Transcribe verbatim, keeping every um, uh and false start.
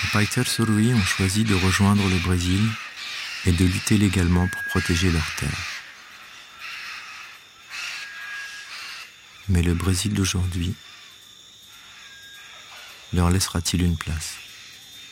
Les Paiter Sorui ont choisi de rejoindre le Brésil et de lutter légalement pour protéger leurs terres. Mais le Brésil d'aujourd'hui leur laissera-t-il une place ?